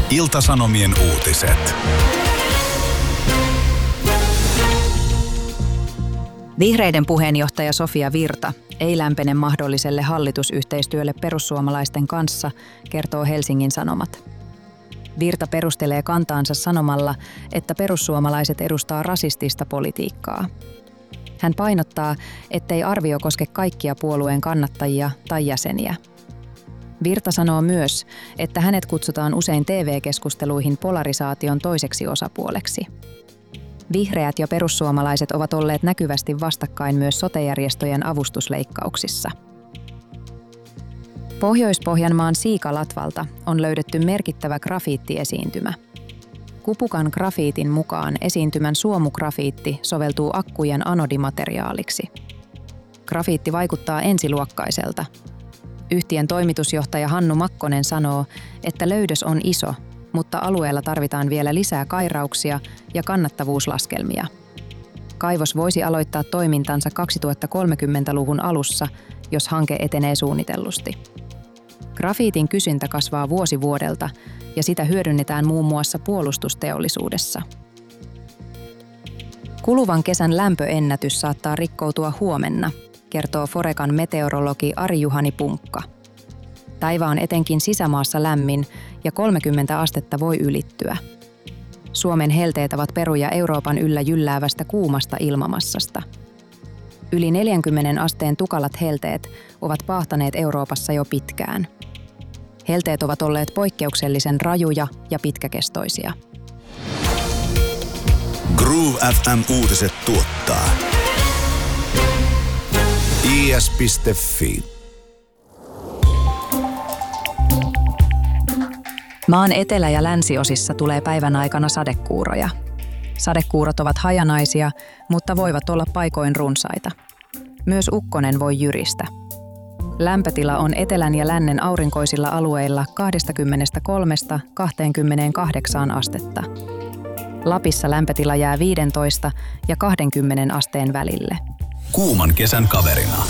Ilta-Sanomien uutiset. Vihreiden puheenjohtaja Sofia Virta ei lämpene mahdolliselle hallitusyhteistyölle perussuomalaisten kanssa, kertoo Helsingin Sanomat. Virta perustelee kantaansa sanomalla, että perussuomalaiset edustaa rasistista politiikkaa. Hän painottaa, ettei arvio koske kaikkia puolueen kannattajia tai jäseniä. Virta sanoo myös, että hänet kutsutaan usein TV-keskusteluihin polarisaation toiseksi osapuoleksi. Vihreät ja perussuomalaiset ovat olleet näkyvästi vastakkain myös sote-järjestöjen avustusleikkauksissa. Pohjois-Pohjanmaan Siikalatvalta on löydetty merkittävä grafiittiesiintymä. Kupukan grafiitin mukaan esiintymän suomugrafiitti soveltuu akkujen anodimateriaaliksi. Grafiitti vaikuttaa ensiluokkaiselta. Yhtiön toimitusjohtaja Hannu Makkonen sanoo, että löydös on iso, mutta alueella tarvitaan vielä lisää kairauksia ja kannattavuuslaskelmia. Kaivos voisi aloittaa toimintansa 2030-luvun alussa, jos hanke etenee suunnitellusti. Grafiitin kysyntä kasvaa vuosi vuodelta ja sitä hyödynnetään muun muassa puolustusteollisuudessa. Kuluvan kesän lämpöennätys saattaa rikkoutua huomenna, kertoo Forecan meteorologi Ari-Juhani Punkka. Taivaan etenkin sisämaassa lämmin ja 30 astetta voi ylittyä. Suomen helteet ovat peruja Euroopan yllä jylläävästä kuumasta ilmamassasta. Yli 40 asteen tukalat helteet ovat paahtaneet Euroopassa jo pitkään. Helteet ovat olleet poikkeuksellisen rajuja ja pitkäkestoisia. Groove FM uutiset tuottaa is.fi. Maan etelä- ja länsiosissa tulee päivän aikana sadekuuroja. Sadekuurot ovat hajanaisia, mutta voivat olla paikoin runsaita. Myös ukkonen voi jyristä. Lämpötila on etelän ja lännen aurinkoisilla alueilla 23–28 astetta. Lapissa lämpötila jää 15 ja 20 asteen välille. Kuuman kesän kaverina.